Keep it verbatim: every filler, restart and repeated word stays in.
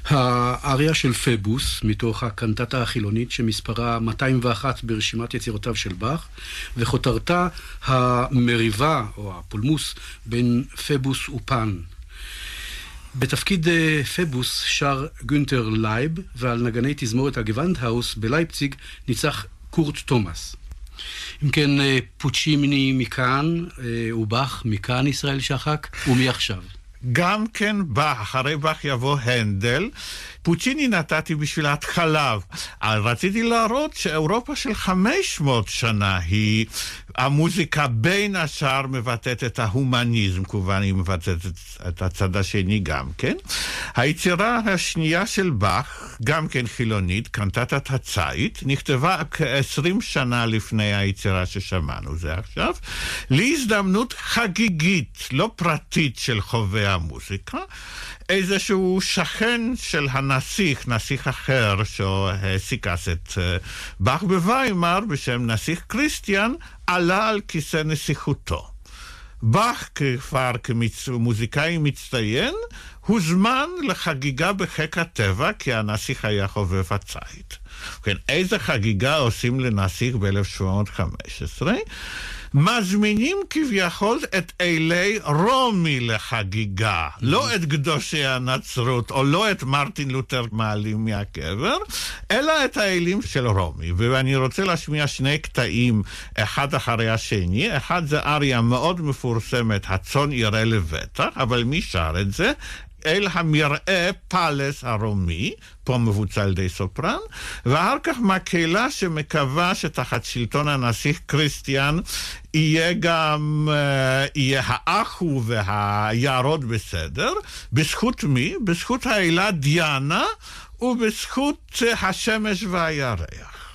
האריה של פבוס, מתוך הקנטטה החילונית שמספרה מאתיים ואחת ברשימת יצירותיו של באך, וכותרתה המריבה או הפולמוס בין פבוס ופן. בתפקיד פבוס שר גונטר לייב, ועל נגני תזמורת הגוונדהאוס בלייפציג ניצח קורט תומאס. אם כן, פוצ'ימיני מכאן ובאך מכאן, ישראל שחק, ומי עכשיו? גם כן באך, אחרי באך יבוא הנדל. פוצ'יני נתתי בשביל ההתחלה. רציתי להראות שאירופה של חמש מאות שנה היא, המוזיקה בין השאר מבטאת את ההומניזם, כמובן היא מבטאת את הצד השני גם כן. היצירה השנייה של באך, גם כן חילונית, קנטטת הציד, נכתבה כ-עשרים שנה לפני היצירה ששמענו זה עכשיו, להזדמנות חגיגית, לא פרטית של חובבי המוזיקה, איזשהו שכן של הנסיך, נסיך אחר שהעסיק אז את באך בוויימר בשם נסיך קריסטיאן, עלה על כיסא נסיכותו. באך כבר כמוזיקאי מצטיין הוזמן לחגיגה בחיק הטבע כי הנסיך היה חובב הציד. כן, איזה חגיגה עושים לנסיך ב-אלף שבע מאות וחמש עשרה? מזמינים כביכול את אלי רומי לחגיגה, לא את קדושי הנצרות או לא את מרטין לותר מעלים מהקבר, אלא את האלים של רומי. ואני רוצה להשמיע שני קטעים אחד אחרי השני. אחד זה אריה מאוד מפורסמת, הצאן יראה לבטח, אבל מי שר את זה? אל המראה פלס הרומי, פה מבוצע על די סופרן, ואחר כך מקהלה שמקווה שתחת שלטון הנסיך קריסטיאן יהיה גם, יהיה האחו והיערות בסדר. בזכות מי? בזכות האלה דיאנה ובזכות השמש והירח.